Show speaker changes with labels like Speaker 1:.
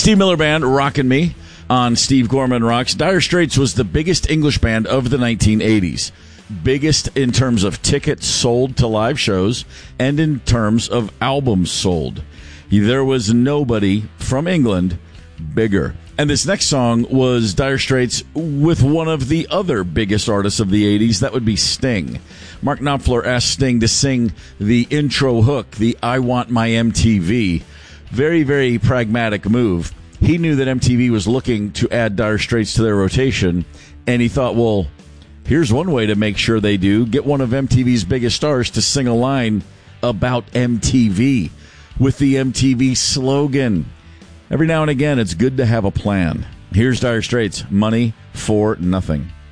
Speaker 1: Steve Miller Band, Rockin' Me on Steve Gorman Rocks. Dire Straits was the biggest English band of the 1980s. Biggest in terms of tickets sold to live shows and in terms of albums sold. There was nobody from England bigger. And this next song was Dire Straits with one of the other biggest artists of the 80s. That would be Sting. Mark Knopfler asked Sting to sing the intro hook, the I Want My MTV. Very, very pragmatic move. He knew that MTV was looking to add Dire Straits to their rotation, and he thought, well, here's one way to make sure they do. Get one of MTV's biggest stars to sing a line about MTV with the MTV slogan. Every now and again, it's good to have a plan. Here's Dire Straits, Money for Nothing.